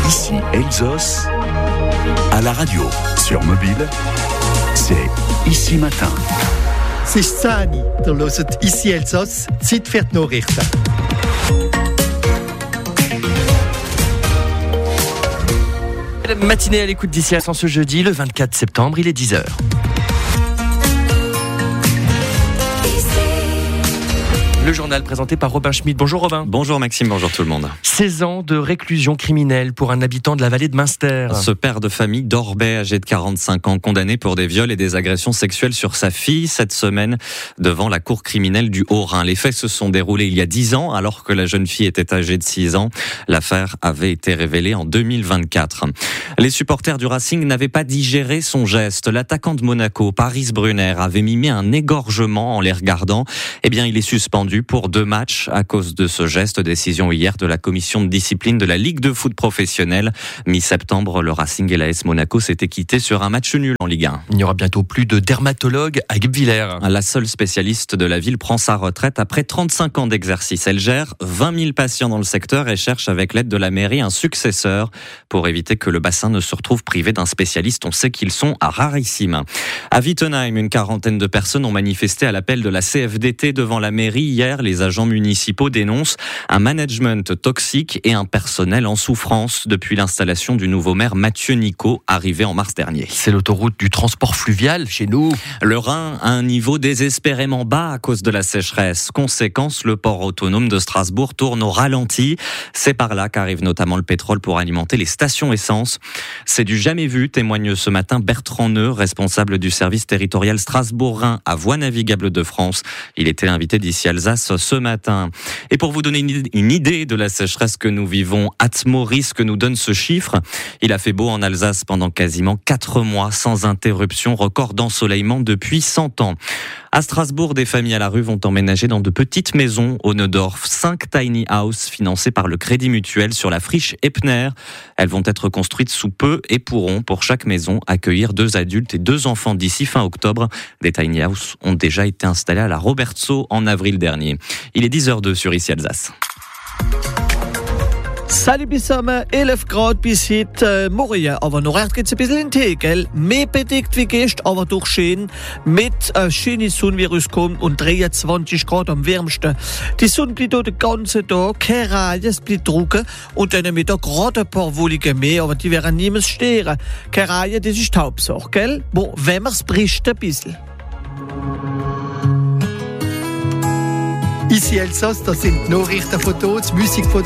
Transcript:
Ici Elsos, à la radio, sur mobile, c'est Ici Matin. C'est Sani, der hört Ici Elsos, Zeit für die Nachrichten. Matinée à l'écoute d'Ici Elsos ce jeudi, le 24 septembre, il est 10h. Le journal présenté par Robin Schmidt. Bonjour Robin. Bonjour Maxime, bonjour tout le monde. 16 ans de réclusion criminelle pour un habitant de la vallée de Münster. Ce père de famille d'Orbay, âgé de 45 ans, condamné pour des viols et des agressions sexuelles sur sa fille cette semaine devant la cour criminelle du Haut-Rhin. Les faits se sont déroulés il y a 10 ans alors que la jeune fille était âgée de 6 ans. L'affaire avait été révélée en 2024. Les supporters du Racing n'avaient pas digéré son geste. L'attaquant de Monaco, Paris Brunner, avait mimé un égorgement en les regardant. Eh bien, il est suspendu pour 2 matchs à cause de ce geste. Décision hier de la commission de discipline de la Ligue de foot professionnelle. Mi-septembre, le Racing et l'AS Monaco s'étaient quittés sur un match nul en Ligue 1. Il n'y aura bientôt plus de dermatologue à Guebwiller. La seule spécialiste de la ville prend sa retraite après 35 ans d'exercice. Elle gère 20 000 patients dans le secteur et cherche avec l'aide de la mairie un successeur pour éviter que le bassin ne se retrouve privé d'un spécialiste. On sait qu'ils sont rarissimes. À Wittenheim, une quarantaine de personnes ont manifesté à l'appel de la CFDT devant la mairie hier. Les agents municipaux dénoncent un management toxique et un personnel en souffrance depuis l'installation du nouveau maire Mathieu Nicot, arrivé en mars dernier. C'est l'autoroute du transport fluvial chez nous. Le Rhin a un niveau désespérément bas à cause de la sécheresse. Conséquence, le port autonome de Strasbourg tourne au ralenti. C'est par là qu'arrive notamment le pétrole pour alimenter les stations essence. C'est du jamais vu, témoigne ce matin Bertrand Neu, responsable du service territorial Strasbourg-Rhin à Voies navigables de France. Il était l'invité d'Ici Alsace ce matin. Et pour vous donner une idée de la sécheresse que nous vivons, Atmoris que nous donne ce chiffre. Il a fait beau en Alsace pendant quasiment 4 mois sans interruption, record d'ensoleillement depuis 100 ans. À Strasbourg, des familles à la rue vont emménager dans de petites maisons au Neudorf. 5 tiny houses financées par le Crédit Mutuel sur la friche Epner. Elles vont être construites sous peu et pourront, pour chaque maison, accueillir 2 adultes et 2 enfants d'ici fin octobre. Des tiny houses ont déjà été installées à la Robertso en avril dernier. Il est 10h02 sur Ici Alsace. Salut zusammen, 11 Grad bis heute Morgen, aber noch recht geht's ein bisschen in den Tegel. Mehr bedeckt wie gestern, aber durch schön. Mit schöne Sonne, wie rauskommt, und 23 Grad am wärmsten. Die Sonne bleibt auch den ganzen Tag, keine Reihe, es bleibt trocken. Und dann mit auch gerade ein paar Wolken mehr, aber die werden niemals stören. Keine Reihe, das ist die Hauptsache, gell? Bon, wenn man's bricht ein bisschen. Ici Elsos, das sind die Nachrichten von dort, die Musik von